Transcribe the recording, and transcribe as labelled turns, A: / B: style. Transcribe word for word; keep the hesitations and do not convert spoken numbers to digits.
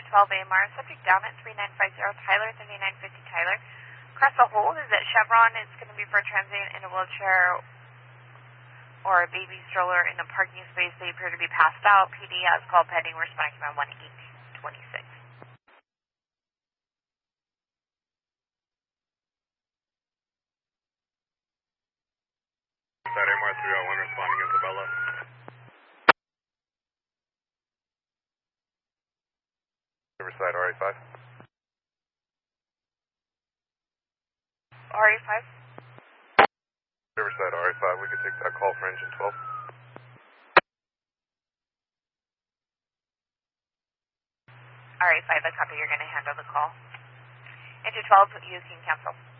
A: twelve A M R, subject down at three nine five zero, Tyler, thirty-nine fifty Tyler. Across the hold is at Chevron. It's going to be for a transient in a wheelchair or a baby stroller in a parking space. They appear to be passed out. P D has call pending. We're responding on one eight twenty-six.
B: Side M R three oh one responding Isabella. Riverside R A five.
A: R A five.
B: Riverside R A five, we could take that call for engine twelve.
A: R A five, I copy. You're going to handle the call. Engine twelve, you can cancel.